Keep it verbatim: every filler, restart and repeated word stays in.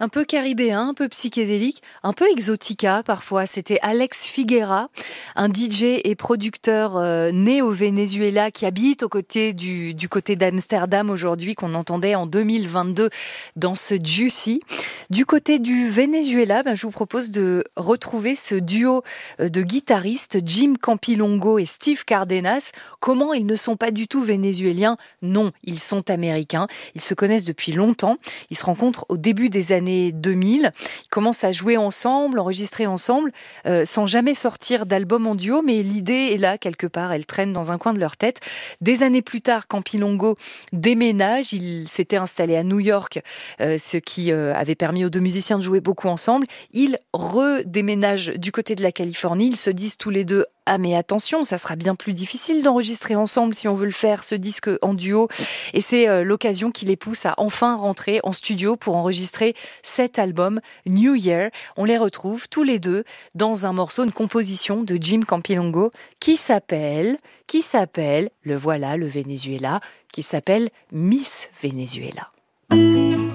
Un peu caribéen, un peu psychédélique, un peu exotica parfois. C'était Alex Figuera, un D J et producteur euh, né au Venezuela qui habite aux côtés du, du côté d'Amsterdam aujourd'hui, qu'on entendait en deux mille vingt-deux dans ce Juicy. Du côté du Venezuela, ben, je vous propose de retrouver ce duo de guitaristes, Jim Campilongo et Steve Cardenas. Comment ils ne sont pas du tout vénézuéliens? Non, ils sont américains. Ils se connaissent depuis longtemps. Ils se rencontrent au début des années deux mille. Ils commencent à jouer ensemble, enregistrer ensemble, euh, sans jamais sortir d'album en duo, mais l'idée est là quelque part, elle traîne dans un coin de leur tête. Des années plus tard, Campilongo déménage. Il s'était installé à New York, euh, ce qui euh, avait permis aux deux musiciens de jouer beaucoup ensemble. Ils redéménagent du côté de la Californie. Ils se disent tous les deux: ah mais attention, ça sera bien plus difficile d'enregistrer ensemble si on veut le faire, ce disque en duo. Et c'est euh, l'occasion qui les pousse à enfin rentrer en studio pour enregistrer cet album, New Year. On les retrouve tous les deux dans un morceau, une composition de Jim Campilongo qui s'appelle, qui s'appelle, le voilà, le Venezuela, qui s'appelle Miss Venezuela.